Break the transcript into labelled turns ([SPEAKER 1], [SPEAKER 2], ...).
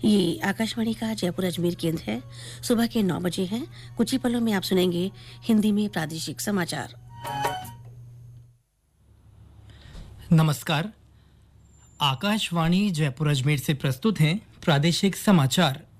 [SPEAKER 1] ये आकाशवाणी का जयपुर अजमेर केंद्र है। सुबह के 9 बजे हैं। कुछ ही पलों में आप सुनेंगे हिंदी में प्रादेशिक समाचार।
[SPEAKER 2] नमस्कार। आकाशवाणी जयपुर अजमेर से प्रस्तुत हैं प्रादेशिक समाचार।